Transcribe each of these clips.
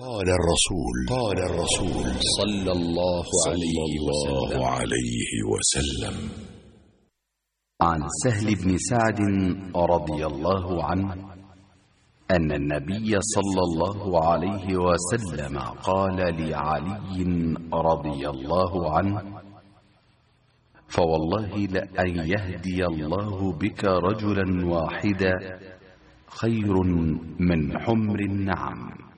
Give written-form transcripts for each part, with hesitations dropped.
قال الرسول صلى الله عليه وسلم. عن سهل بن سعد رضي الله عنه أن النبي صلى الله عليه وسلم قال لعلي رضي الله عنه: فوالله لأن يهدي الله بك رجلا واحدا خير من حمر النعم.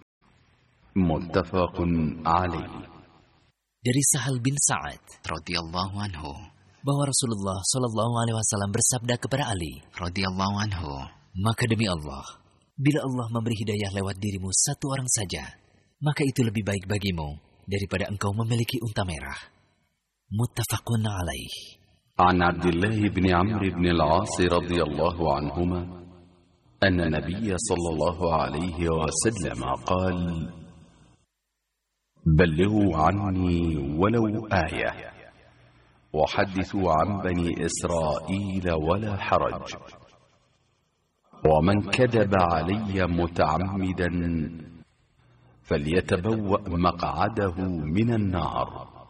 متفق عليه. Dari Sahal bin Sa'ad radhiyallahu anhu bahwa Rasulullah shallallahu alaihi wasallam bersabda kepada Ali radhiyallahu anhu, maka demi Allah, bila Allah memberi hidayah lewat dirimu satu orang saja, maka itu lebih baik bagimu daripada engkau memiliki unta merah. Muttafaqun alaih. An Abdullah bin Amr bin al-As radhiyallahu anhuma anna Nabiy sallallahu alaihi wasallam qala: بلغوا عني ولو آية وحدثوا عن بني إسرائيل ولا حرج، ومن كذب علي متعمدا فليتبوأ مقعده من النار.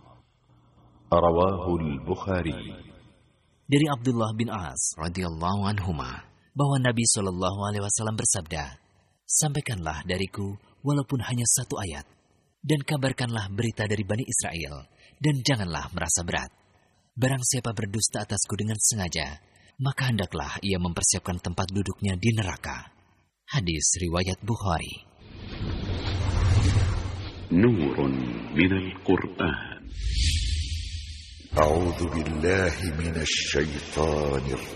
رواه البخاري. Dari Abdullah bin As radhiyallahu anhuma bahwa Nabi sallallahu alaihi wasallam bersabda, sampaikanlah dariku walaupun hanya satu ayat, dan kabarkanlah berita dari Bani Israel, dan janganlah merasa berat. Barang siapa berdusta atasku dengan sengaja, maka hendaklah ia mempersiapkan tempat duduknya di neraka. Hadis riwayat Bukhari. Nurun minal Qur'an. A'udzu billahi minasy syaithanir